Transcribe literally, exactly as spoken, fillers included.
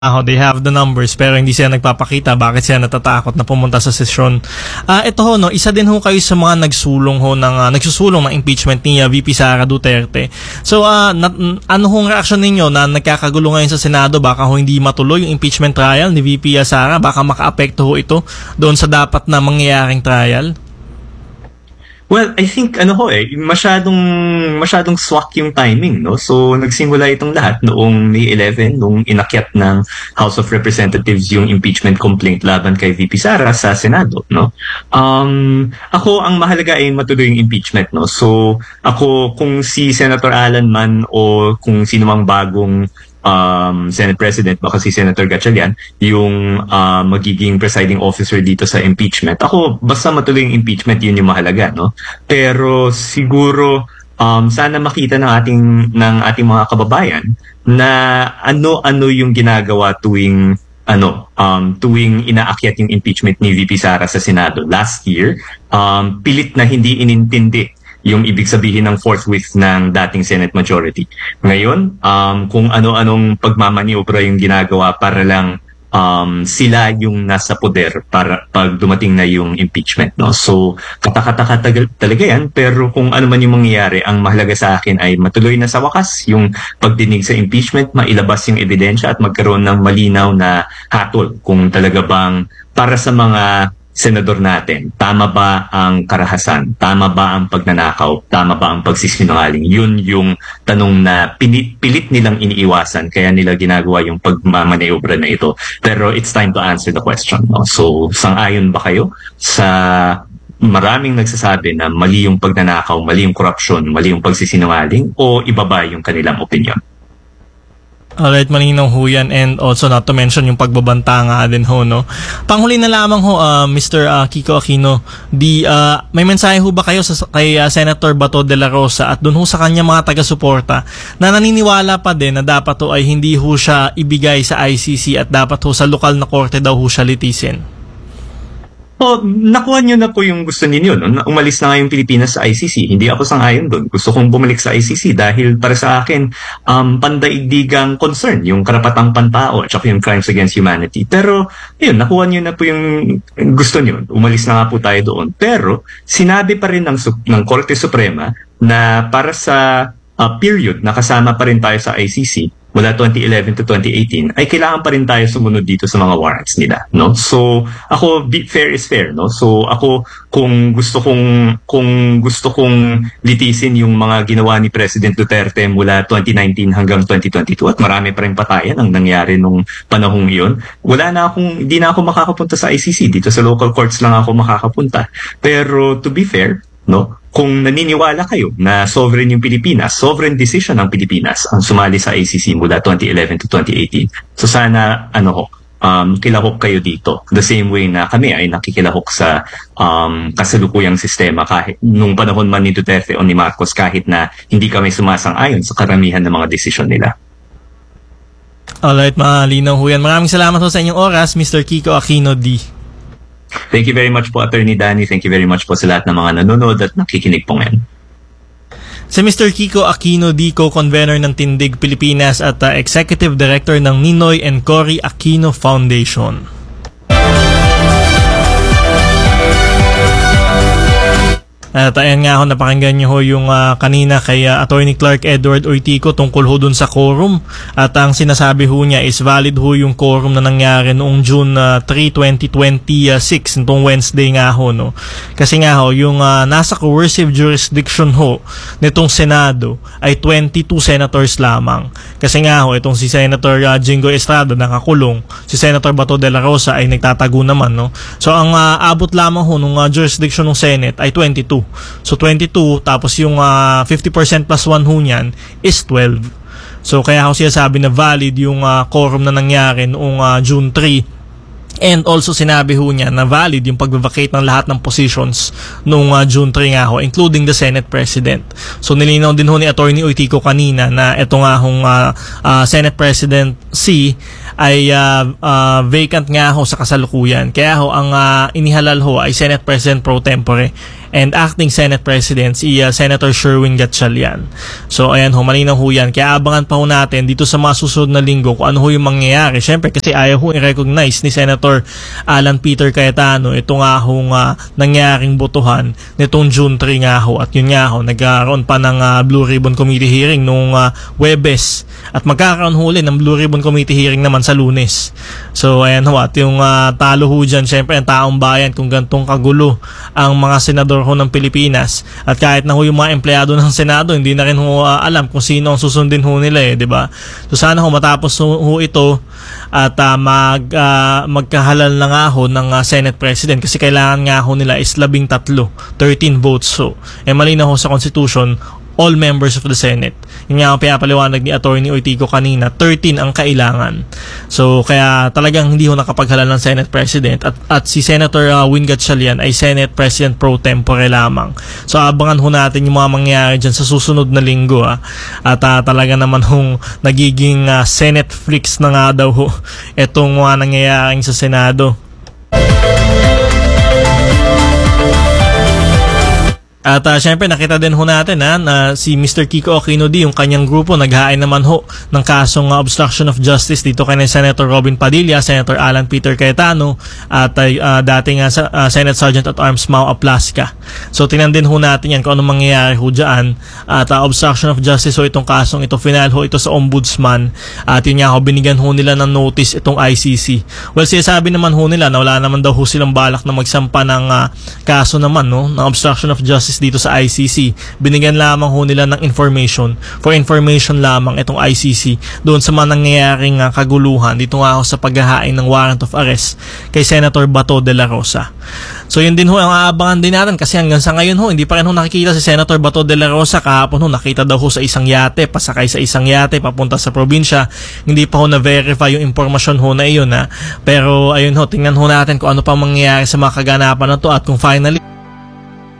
Ako, they have the numbers pero hindi sila nagpapakita bakit sila natatakot na pumunta sa sesyon. Ah, ito ho, no, isa din ho kayo sa mga nagsulong ho ng uh, nagsusulong ng impeachment ni uh, V P Sara Duterte. So, uh, na, ano hong reaksyon ninyo na nagkakagulo ngayon sa Senado? Baka ho hindi matuloy yung impeachment trial ni V P Sara? Baka makaapekto ho ito doon sa dapat na mangyayaring trial? Well, I think ano ho eh, masyadong masyadong swak yung timing, no? So nagsimula itong lahat noong May eleventh nung inakyat ng House of Representatives yung impeachment complaint laban kay V P Sara sa Senado, no? Um ako ang mahalaga ay matuloy yung impeachment, no? So ako kung si Senator Alan man o kung sino mang bagong um Senate President, baka si Senator Gatchalian yung uh, magiging presiding officer dito sa impeachment. Ako, basta matuloy yung impeachment, yun yung mahalaga, no? Pero siguro um sana makita ng ating ng ating mga kababayan na ano-ano yung ginagawa tuwing ano um tuwing inaakyat yung impeachment ni V P Sara sa Senado last year. Um pilit na hindi inintindi yung ibig sabihin ng forthwith ng dating Senate majority. Ngayon, um, kung ano-anong pagmamaniobra yung ginagawa para lang um, sila yung nasa poder para pag dumating na yung impeachment, no? So, katakataka talaga yan, pero kung ano man yung mangyayari, ang mahalaga sa akin ay matuloy na sa wakas yung pagdinig sa impeachment, mailabas yung ebidensya at magkaroon ng malinaw na hatol kung talaga bang para sa mga senador natin, tama ba ang karahasan? Tama ba ang pagnanakaw? Tama ba ang pagsisinungaling? Yun yung tanong na pilit, pilit nilang iniiwasan, kaya nila ginagawa yung pagmamaneobra na ito. Pero it's time to answer the question, no? So, sang-ayon ba kayo sa maraming nagsasabi na mali yung pagnanakaw, mali yung korupsyon, mali yung pagsisinungaling, o ibaba yung kanilang opinion? Alright, malinaw ho yan, and also not to mention yung pagbabanta nga din ho, no? Panghuli na lamang ho, uh, Mister Uh, Kiko Aquino, di, uh, may mensahe ho ba kayo sa, kay uh, Senator Bato de la Rosa at dun ho sa kanya mga taga-suporta na naniniwala pa din na dapat ho ay hindi ho siya ibigay sa I C C at dapat ho sa lokal na korte daw ho siya litisin? Oh, nakuha nyo na po yung gusto ninyo, no? Umalis na nga yung Pilipinas sa I C C. Hindi ako sang-ayon doon. Gusto kong bumalik sa I C C dahil para sa akin, um, pandaigdigang concern, yung karapatang pantao at saka yung crimes against humanity. Pero, yun, nakuha nyo na po yung gusto nyo. Umalis na nga po tayo doon. Pero, sinabi pa rin ng, ng Korte Suprema na para sa uh, period na kasama pa rin tayo sa I C C, mula twenty eleven to twenty eighteen, ay kailangan pa rin tayo sumunod dito sa mga warrants nila, no? So, ako, fair is fair, no? So, ako, kung gusto kong, kung gusto kong litisin yung mga ginawa ni President Duterte mula twenty nineteen hanggang twenty twenty-two, at marami pa rin patayan ang nangyari nung panahong iyon, wala na akong, hindi na ako makakapunta sa I C C. Dito sa local courts lang ako makakapunta. Pero, to be fair, no? Kung naniniwala kayo na sovereign yung Pilipinas, sovereign decision ng Pilipinas ang sumali sa I C C mula twenty eleven to twenty eighteen. So sana, ano ho, um, kilahok kayo dito. The same way na kami ay nakikilahok sa um, kasalukuyang sistema kahit nung panahon man ni Duterte o ni Marcos, kahit na hindi kami sumasang-ayon sa karamihan ng mga desisyon nila. Alright, malinaw ho yan. Maraming salamat ho sa inyong oras, Mister Kiko Aquino D. Thank you very much po, Attorney Danny. Thank you very much po sa lahat ng mga nanonood at nakikinig po ngayon. Si Mister Kiko Aquino D, co-convener ng Tindig Pilipinas at uh, Executive Director ng Ninoy and Cory Aquino Foundation. At ayan nga ho, napakinggan nyo ho yung uh, kanina kay uh, Attorney Clark Edward Oitico tungkol ho dun sa quorum. At ang sinasabi ho niya is valid ho yung quorum na nangyari noong June uh, three, twenty twenty-six, nitong Wednesday nga ho, no? Kasi nga ho, yung uh, nasa coercive jurisdiction ho nitong Senado ay twenty-two senators lamang. Kasi nga ho, itong si Senator uh, Jingo Estrada nakakulong, si Senator Bato de la Rosa ay nagtatago naman, no? So ang uh, abot lamang ho nung uh, jurisdiction ng Senate ay twenty-two. So twenty-two, tapos yung uh, fifty percent plus one ho niyan is twelve. So kaya ako siya sabi na valid yung uh, quorum na nangyari noong uh, June three. And also sinabi ho niya na valid yung pag-vacate ng lahat ng positions noong uh, June three nga ho, including the Senate President. So nilinaw din ho ni Attorney Oitico kanina na ito nga hong uh, uh, Senate President C ay uh, uh, vacant nga ho sa kasalukuyan. Kaya ho ang uh, inihalal ho ay Senate President pro tempore. and acting Senate President si uh, Senator Sherwin Gatchalian. So ayan ho, malinaw ho yan. Kaya abangan pa ho natin dito sa mga susunod na linggo kung ano ho yung mangyayari. Siyempre kasi ayaw ho i-recognize ni Senator Alan Peter Cayetano ito nga ho uh, nangyaring botohan nitong June three nga ho. At yun nga ho, nagkaroon pa ng uh, Blue Ribbon Committee hearing nung uh, Webes. At magkakaroon ho ulit ng Blue Ribbon Committee hearing naman sa Lunes. So ayan ho, at yung uh, talo ho dyan, siyempre ang taong bayan kung gantong kagulo ang mga senador ho ng Pilipinas. At kahit na ho yung mga empleyado ng Senado, hindi na rin ho uh, alam kung sino ang susundin ho nila eh, di ba? So sana ho matapos ho, ho ito at uh, mag, uh, magkahalal na nga ho ng uh, Senate President kasi kailangan nga ho nila is labing tatlo, thirteen votes ho. Eh malinaw ho sa Constitution, all members of the Senate. Yung nga ang pinapaliwanag ni Attorney Oitico kanina, thirteen ang kailangan. So kaya talagang hindi ho nakapaghalal ng Senate President at, at si Senator uh, Win Gatchalian ay Senate President pro tempore lamang. So abangan ho natin yung mga mangyayari dyan sa susunod na linggo ah. At uh, talaga naman hong nagiging uh, Senate freaks na nga daw ho itong mga nangyayaring sa Senado. At uh, syempre nakita din ho natin ha, na si Mister Kiko Aquino D, yung kanyang grupo, naghain naman ho ng kasong uh, obstruction of justice dito kay Senator Robin Padilla, Senator Alan Peter Cayetano at uh, dating uh, uh, Senate Sergeant at Arms Mau Aplaska. So tingnan din ho natin yan kung ano mangyayari ho dyan. At uh, obstruction of justice ho itong kasong ito, final ho ito sa Ombudsman. At yun nga ho, binigyan ho nila ng notice itong I C C. Well, sinasabi naman ho nila na wala naman daw ho silang balak na magsampa ng uh, kaso naman no, ng obstruction of justice dito sa I C C. Binigyan lamang ho nila ng information, for information lamang itong I C C doon sa mga nangyayaring uh, kaguluhan dito nga ho sa paghahain ng warrant of arrest kay Senator Bato de la Rosa. So yun din ho ang aabangan din natin kasi hanggang sa ngayon ho hindi pa rin ho nakikita si Senator Bato de la Rosa. Kahapon ho nakita daw ho sa isang yate, pasakay sa isang yate papunta sa probinsya. Hindi pa ho na-verify yung impormasyon ho na iyon ha. Pero ayun ho, tingnan ho natin kung ano pa mangyayari sa mga kaganapan na to at kung finally